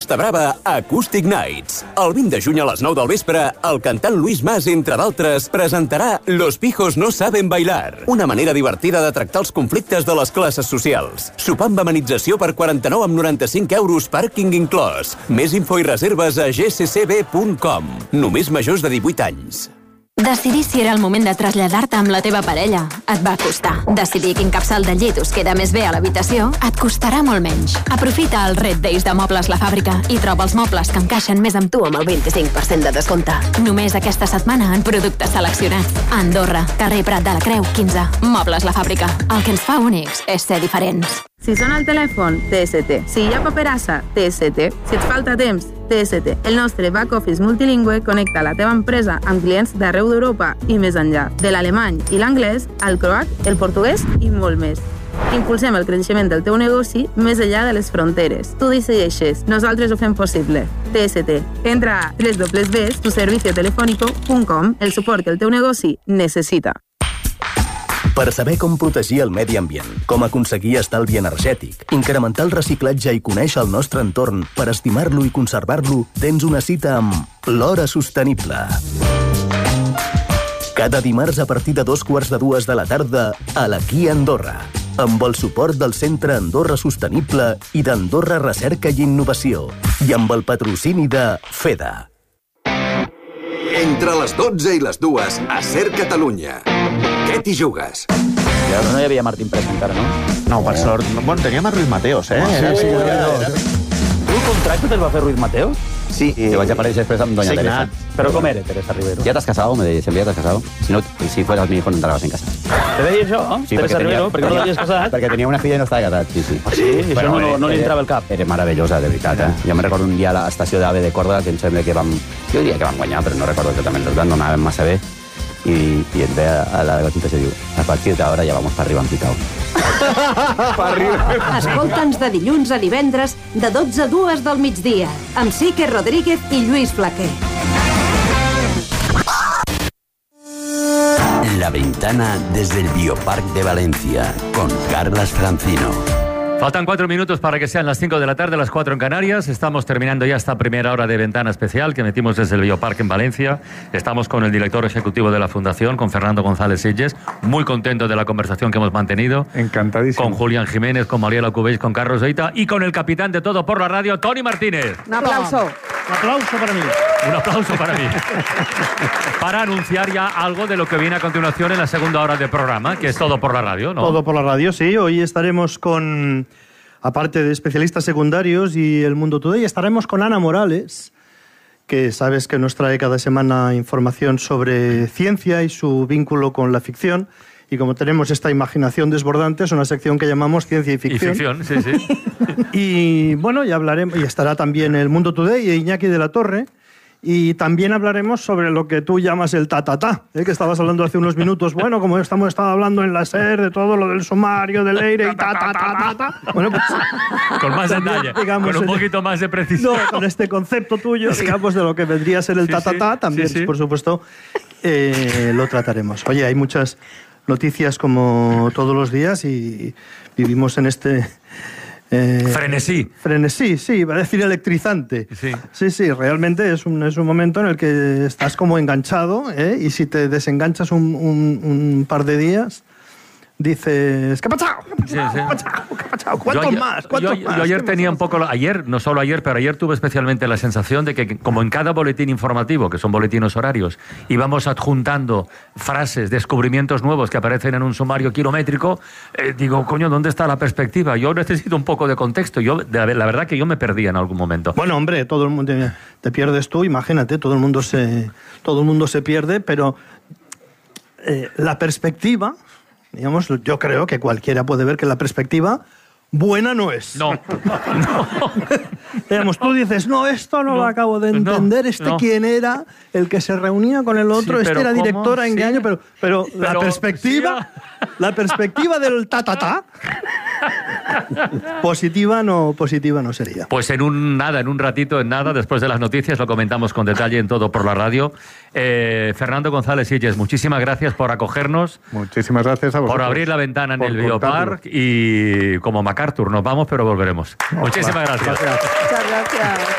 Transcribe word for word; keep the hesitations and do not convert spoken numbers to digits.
Costa Brava Acoustic Nights. El vint de juny a les nou del vespre, el cantant Luis Mas, entre d'altres, presentarà Los pijos no saben bailar, una manera divertida de tractar els conflictes de les classes socials. Sopar amb amenització per quaranta-nou amb noranta-cinc euros, pàrquing inclòs. Més info i reserves a ge ce ce be punt com. Només majors de divuit anys. Decidir si era el moment de traslladar-te amb la teva parella et va costar. Decidir quin capçal de llit us queda més bé a l'habitació et costarà molt menys. Aprofita el Red Days de Mobles La Fàbrica i troba els mobles que encaixen més amb tu amb el vint-i-cinc per cent de descompte. Només aquesta setmana en productes seleccionats. A Andorra, carrer Prat de la Creu, quinze. Mobles La Fàbrica. El que ens fa únics és ser diferents. Si sona el telèfon, T S T. Si hi ha paperassa, T S T. Si et falta temps, T S T. El nostre back office multilingüe connecta la teva empresa amb clients d'arreu d'Europa i més enllà. De l'alemany i l'anglès, al croat, el portuguès i molt més. Impulsem el creixement del teu negoci més enllà de les fronteres. Tu decideixes, nosaltres ho fem possible. T S T. Entra a doble u doble u doble u punt tu servicio telefónico punt com, el suport que el teu negoci necessita. Per saber com protegir el medi ambient, com aconseguir estalvi energètic, incrementar el reciclatge i conèixer el nostre entorn per estimar-lo i conservar-lo, tens una cita amb l'Hora Sostenible. Cada dimarts a partir de dos quarts de dues de la tarda a l'Aquí Andorra, amb el suport del Centre Andorra Sostenible i d'Andorra Recerca i Innovació, i amb el patrocini de FEDA. Entre les dotze i les dues, a Ser Catalunya. Què t'hi jugues? I ara no hi havia Martín Pérez encara, no? No, per sort. Bueno, teníem a Ruiz Mateos, eh? Sí, sí, tu el contracte te'l va fer Ruiz Mateos? Sí. Que vaig aparèixer després amb doña Signat. Teresa. Però com era Teresa Rivero? ¿Ya te has casado? Me decía, ¿ya te has casado? Si no, si fueras mi hijo no entrabas en casa. Te deia això? Sí, Teresa perquè Rivero, tenia, per què no l'havies casat? Perquè tenia una filla i no estava casat, sí, sí. Ah, sí? I això no, no li entrava al cap? Era meravellosa, de veritat, eh? Jo me recordo un dia a l'estació d'AVE de Córdoba que em sembla que vam... Jo diria que vam guanyar, però no recordo exactament el resultat, no anàvem massa bé. I, i et ve a la gatita i diu, a partir d'ara ja vamos para arriba en picao. Escolta'ns de dilluns a divendres de dotze a dues del migdia amb Sique Rodríguez i Lluís Flaquer. La ventana desde el Biopark de Valencia con Carlas Francino. Faltan cuatro minutos para que sean las cinco de la tarde, las cuatro en Canarias. Estamos terminando ya esta primera hora de ventana especial que metimos desde el Biopark en Valencia. Estamos con el director ejecutivo de la Fundación, con Fernando González Sitges. Muy contento de la conversación que hemos mantenido. Encantadísimo. Con Julián Jiménez, con Mariela Cubells, con Carlos Oita y con el capitán de Todo por la Radio, Toni Martínez. Un aplauso. Un aplauso para mí. Un aplauso para mí. Para anunciar ya algo de lo que viene a continuación en la segunda hora del programa, que es Todo por la Radio, ¿no? Todo por la Radio, sí. Hoy estaremos con, aparte de especialistas secundarios y El Mundo Today, estaremos con Ana Morales, que sabes que nos trae cada semana información sobre ciencia y su vínculo con la ficción. Y como tenemos esta imaginación desbordante, es una sección que llamamos Ciencia y Ficción. Y ficción, sí, sí. Y bueno, ya hablaremos, y estará también El Mundo Today y Iñaki de la Torre. Y también hablaremos sobre lo que tú llamas el ta-ta-ta, ¿eh? Que estabas hablando hace unos minutos. Bueno, como estamos estado hablando en la SER de todo lo del sumario, del Leire y ta-ta-ta-ta. Bueno, pues... Con más detalle, digamos, con un poquito más de precisión. No, con este concepto tuyo, digamos, de lo que vendría a ser el sí, ta-ta-ta, sí, también, sí, sí. por supuesto, eh, lo trataremos. Oye, hay muchas noticias como todos los días y vivimos en este... Eh, frenesí. Frenesí, sí, iba a decir electrizante. Sí, sí, sí, realmente es un, es un momento en el que estás como enganchado, ¿eh? Y si te desenganchas un, un, un par de días, dices, ¿qué ha pasado? ¿Qué ha pasado? Sí, sí. ¿Qué ha pasado? ¿Qué ha pasado? ¿Cuántos yo, más? ¿Cuántos yo, más? Yo ayer tenía un poco, ayer, no solo ayer, pero ayer tuve especialmente la sensación de que, como en cada boletín informativo, que son boletines horarios, íbamos adjuntando frases, descubrimientos nuevos que aparecen en un sumario kilométrico, eh, digo, coño, ¿dónde está la perspectiva? Yo necesito un poco de contexto. Yo, de, la verdad que yo me perdí en algún momento. Bueno, hombre, todo el mundo te, te pierdes tú, imagínate, todo el mundo se, todo el mundo se pierde, pero eh, la perspectiva... Digamos, yo creo que cualquiera puede ver que la perspectiva buena no es. No. no. Digamos, tú dices, no, esto no, no lo acabo de entender, no, este no. quién era, el que se reunía con el otro, sí, este era directora en qué año, pero, pero, pero la perspectiva, sí. la perspectiva del ta-ta-ta, positiva no, positiva no sería. Pues en un nada, en un ratito, en nada, después de las noticias, lo comentamos con detalle en Todo por la Radio. Eh, Fernando González Sitges, muchísimas gracias por acogernos. Muchísimas gracias a vosotros. Por abrir la ventana en el Biopark y como MacArthur, nos vamos, pero volveremos. Muchísimas gracias. Gracias. Muchas gracias.